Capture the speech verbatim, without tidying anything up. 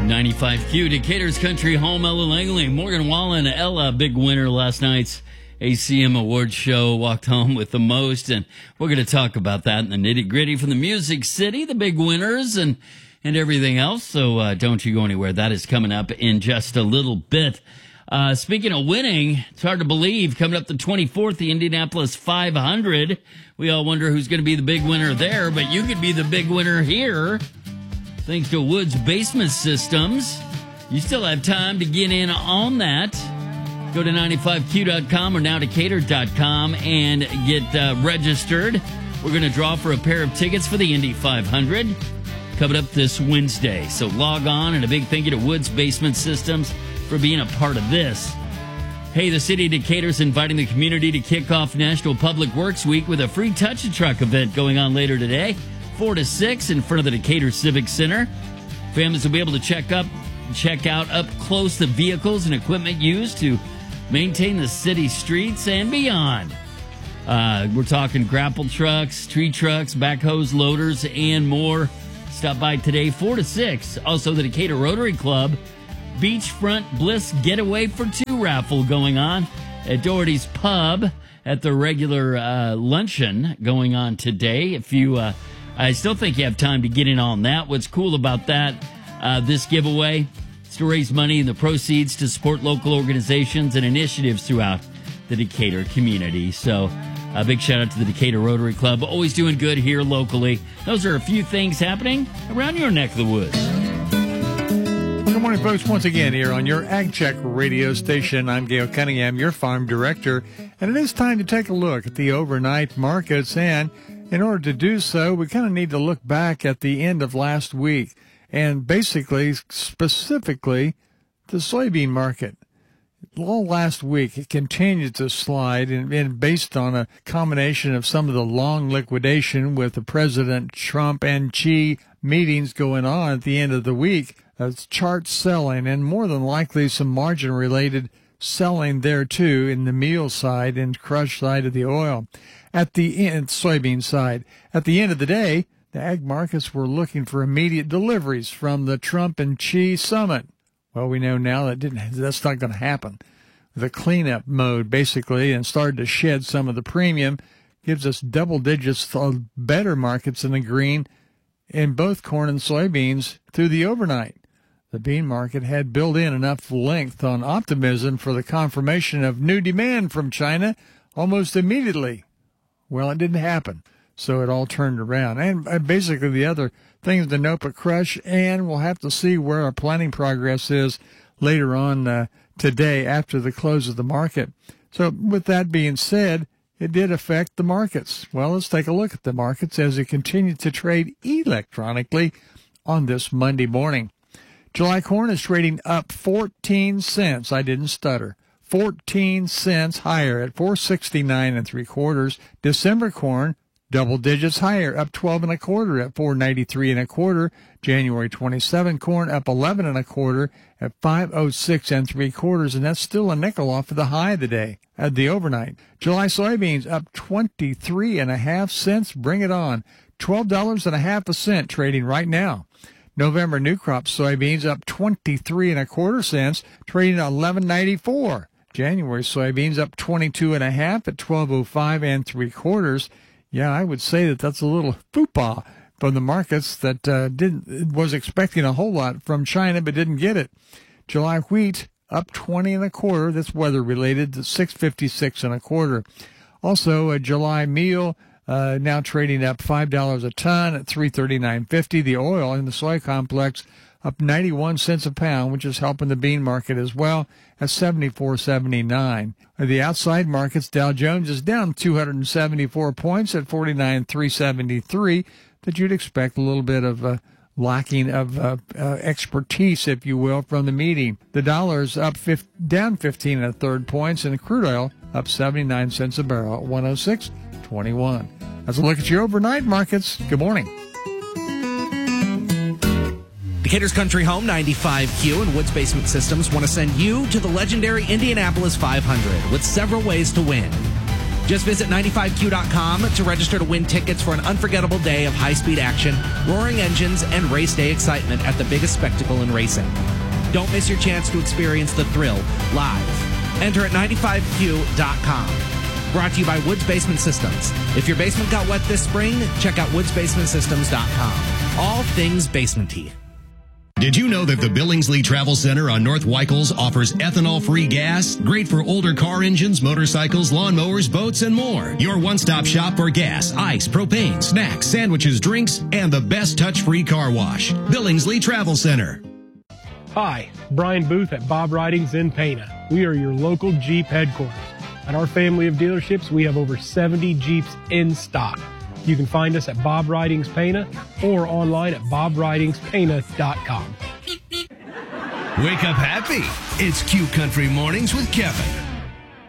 ninety-five Q, Decatur's Country Home, Ella Langley. Morgan Wallen, Ella, big winner last night's A C M Awards show, walked home with the most, and we're going to talk about that in the nitty-gritty from the Music City, the big winners, and, and everything else, so uh, don't you go anywhere. That is coming up in just a little bit. Uh, speaking of winning, it's hard to believe, coming up the twenty-fourth, the Indianapolis five hundred. We all wonder who's going to be the big winner there, but you could be the big winner here. Thanks to Woods Basement Systems. You still have time to get in on that. Go to ninety-five Q dot com or now Decatur dot com and get uh, registered. We're going to draw for a pair of tickets for the Indy five hundred coming up this Wednesday. So log on, and a big thank you to Woods Basement Systems for being a part of this. Hey, the city of Decatur is inviting the community to kick off National Public Works Week with a free Touch a Truck event going on later today, four to six in front of the Decatur Civic Center. Families will be able to check up, check out up close the vehicles and equipment used to maintain the city streets and beyond. Uh, we're talking grapple trucks, tree trucks, backhoes, loaders, and more. Stop by today, four to six. Also, the Decatur Rotary Club Beachfront Bliss Getaway for Two raffle going on at Doherty's Pub at the regular uh, luncheon going on today. If you, uh, I still think you have time to get in on that. What's cool about that, uh, this giveaway, is to raise money and the proceeds to support local organizations and initiatives throughout the Decatur community. So a big shout out to the Decatur Rotary Club, always doing good here locally. Those are a few things happening around your neck of the woods. Good morning, folks. Once again, here on your Ag Check radio station, I'm Gail Cunningham, your farm director, and it is time to take a look at the overnight markets. And in order to do so, we kind of need to look back at the end of last week, and basically, specifically, the soybean market. All last week, it continued to slide, and, and based on a combination of some of the long liquidation with the President Trump and Xi meetings going on at the end of the week, uh, chart selling, and more than likely some margin-related selling there, too, in the meal side and crush side of the oil. At the end, soybean side. At the end of the day, the ag markets were looking for immediate deliveries from the Trump and Xi summit. Well, we know now that didn't, that's not going to happen. The cleanup mode, basically, and started to shed some of the premium, gives us double digits of better markets in the green in both corn and soybeans through the overnight. The bean market had built in enough length on optimism for the confirmation of new demand from China almost immediately. Well, it didn't happen, so it all turned around. And basically the other things to note but crush, and we'll have to see where our planning progress is later on uh, today after the close of the market. So with that being said, it did affect the markets. Well, let's take a look at the markets as they continue to trade electronically on this Monday morning. July corn is trading up fourteen cents. I didn't stutter. fourteen cents higher at four sixty-nine and three quarters. December corn, double digits higher, up twelve and a quarter at four ninety-three and a quarter. January twenty-seven corn up eleven and a quarter at five oh six and three quarters, and that's still a nickel off of the high of the day at the overnight. July soybeans up twenty-three and a half cents. Bring it on. twelve dollars and a half a cent trading right now. November new crop soybeans up twenty-three and a quarter cents, trading at eleven ninety-four. January soybeans up twenty-two and a half at twelve oh five and three quarters. Yeah, I would say that that's a little football from the markets that uh, didn't was expecting a whole lot from China but didn't get it. July wheat up twenty and a quarter. That's weather related to six fifty-six and a quarter. Also, a July meal uh, now trading up five dollars a ton at three thirty-nine fifty. The oil in the soy complex up ninety-one cents a pound, which is helping the bean market as well at seventy-four seventy-nine. The outside markets, Dow Jones is down two hundred seventy-four points at forty-nine three seventy-three. That you'd expect a little bit of uh, lacking of uh, uh, expertise, if you will, from the meeting. The dollar's up fifty, down fifteen and a third points, and the crude oil up seventy-nine cents a barrel at one oh six twenty-one. That's a look at your overnight markets. Good morning. Decatur's Country Home, ninety-five Q, and Woods Basement Systems want to send you to the legendary Indianapolis five hundred with several ways to win. Just visit ninety-five Q dot com to register to win tickets for an unforgettable day of high-speed action, roaring engines, and race day excitement at the biggest spectacle in racing. Don't miss your chance to experience the thrill live. Enter at ninety-five Q dot com. Brought to you by Woods Basement Systems. If your basement got wet this spring, check out woods basement systems dot com. All things basement-y. Did you know that the Billingsley Travel Center on North Weichels offers ethanol-free gas? Great for older car engines, motorcycles, lawnmowers, boats, and more. Your one-stop shop for gas, ice, propane, snacks, sandwiches, drinks, and the best touch-free car wash. Billingsley Travel Center. Hi, Brian Booth at Bob Ridings in Pana. We are your local Jeep headquarters. At our family of dealerships, we have over seventy Jeeps in stock. You can find us at Bob Ridings Pana or online at bob ridings pana dot com. Wake up happy. It's Q Country Mornings with Kevin.